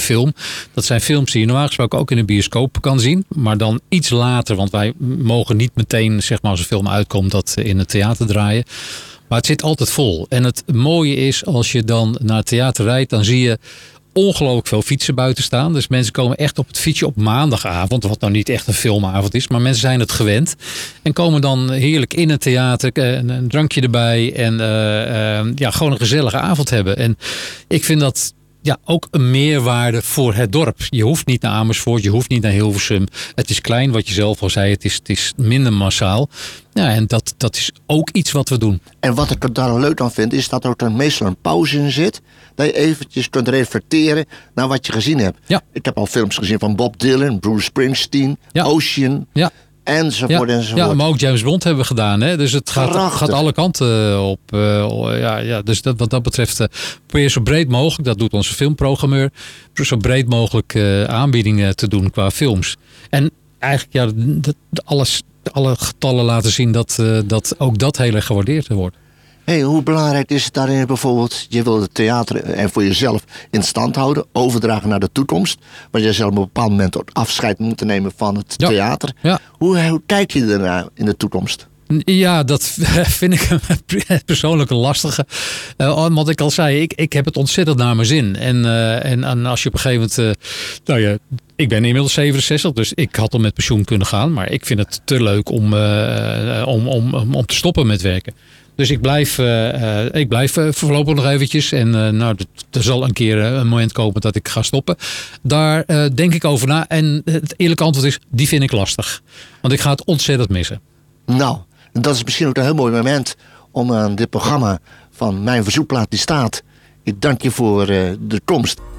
film. Dat zijn films die je normaal gesproken ook in een bioscoop kan zien. Maar dan iets later. Want wij mogen niet meteen, zeg maar, als een film uitkomt, dat in het theater draaien. Maar het zit altijd vol. En het mooie is, als je dan naar het theater rijdt, dan zie je ongelooflijk veel fietsen buiten staan. Dus mensen komen echt op het fietsje op maandagavond. Wat nou niet echt een filmavond is. Maar mensen zijn het gewend. En komen dan heerlijk in het theater. Een drankje erbij. En gewoon een gezellige avond hebben. En ik vind dat ook een meerwaarde voor het dorp. Je hoeft niet naar Amersfoort. Je hoeft niet naar Hilversum. Het is klein, wat je zelf al zei. Het is minder massaal. Ja, en dat is ook iets wat we doen. En wat ik er dan leuk aan vind, is dat er ook meestal een pauze in zit. Dat je eventjes kunt reflecteren naar wat je gezien hebt. Ja. Ik heb al films gezien van Bob Dylan, Bruce Springsteen, Ocean. Ja. Enzovoort, enzovoort. Ja, maar ook James Bond hebben we gedaan. Hè? Dus het gaat alle kanten op. Dus wat dat betreft probeer zo breed mogelijk, dat doet onze filmprogrammeur, zo breed mogelijk aanbiedingen te doen qua films. En eigenlijk alle getallen laten zien dat ook dat heel erg gewaardeerd wordt. Hey, hoe belangrijk is het daarin bijvoorbeeld, je wil het theater en voor jezelf in stand houden, overdragen naar de toekomst, want je zal op een bepaald moment ook afscheid moeten nemen van het theater. Ja. Hoe kijk je ernaar in de toekomst? Ja, dat vind ik persoonlijk een lastige. Wat ik al zei, ik heb het ontzettend naar mijn zin. En als je op een gegeven moment... ik ben inmiddels 67, dus ik had al met pensioen kunnen gaan. Maar ik vind het te leuk om te stoppen met werken. Dus ik blijf voorlopig nog eventjes. En er zal een keer een moment komen dat ik ga stoppen. Daar denk ik over na. En het eerlijke antwoord is, die vind ik lastig. Want ik ga het ontzettend missen. Nou, dat is misschien ook een heel mooi moment om aan dit programma van Mijn Verzoekplaat die staat. Ik dank je voor de komst.